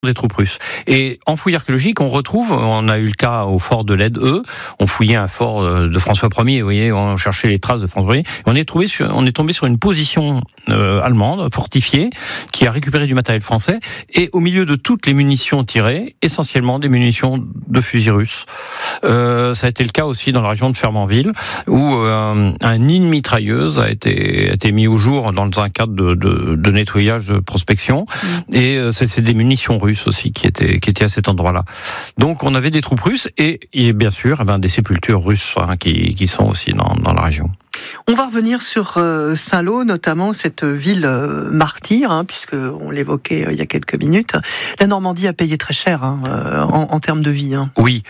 des troupes russes. Et en fouille archéologique, on a eu le cas au fort de l'Aide, on fouillait un fort de François Ier, vous voyez, on cherchait les traces de François Ier, et on est tombé sur une position allemande, fortifiée, qui a récupéré du matériel français, et au milieu de toutes les munitions tirées, essentiellement des munitions de fusils russes. Ça a été le cas aussi dans la région de Fernandville, où un nid de mitrailleuse a été mis au jour dans un cadre de nettoyage, de prospection, et c'est des munitions russes aussi qui étaient à cet endroit-là. Donc on avait des troupes russes et bien sûr des sépultures russes qui sont aussi dans la région. On va revenir sur Saint-Lô, notamment cette ville martyre, puisque on l'évoquait il y a quelques minutes. La Normandie a payé très cher en termes de vie. Oui.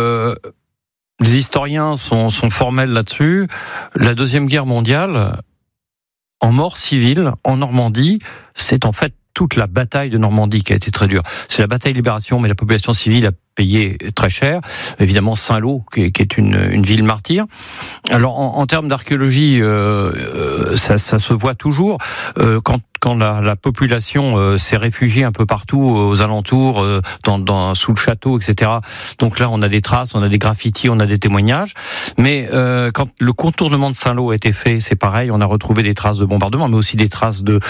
Les historiens sont formels là-dessus. La Deuxième Guerre mondiale, en mort civile, en Normandie, c'est en fait toute la bataille de Normandie qui a été très dure. C'est la bataille de libération, mais la population civile a payé très cher. Évidemment, Saint-Lô, qui est une ville martyre. Alors, en termes d'archéologie, ça se voit toujours. Quand la population s'est réfugiée un peu partout aux alentours, sous le château, etc. Donc là, on a des traces, on a des graffitis, on a des témoignages. Mais quand le contournement de Saint-Lô a été fait, c'est pareil. On a retrouvé des traces de bombardement, mais aussi des traces de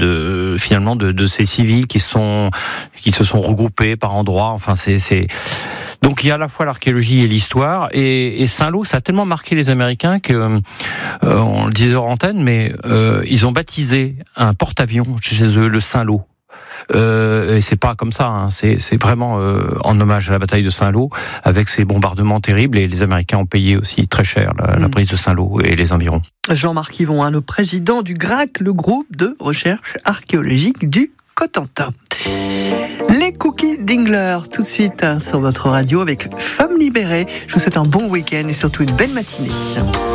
ces civils qui se sont regroupés par endroits. Enfin, donc il y a à la fois l'archéologie et l'histoire, et Saint-Lô, ça a tellement marqué les Américains que on le disait hors antenne, mais ils ont baptisé un porte-avions chez eux le Saint-Lô. Et c'est pas comme ça, c'est vraiment en hommage à la bataille de Saint-Lô, avec ces bombardements terribles, et les Américains ont payé aussi très cher la prise de Saint-Lô et les environs. Jean-Marc Yvon, le président du GRAC, le groupe de recherche archéologique du Cotentin. Les Cookies Dingler, tout de suite sur votre radio avec Femmes libérées. Je vous souhaite un bon week-end et surtout une belle matinée.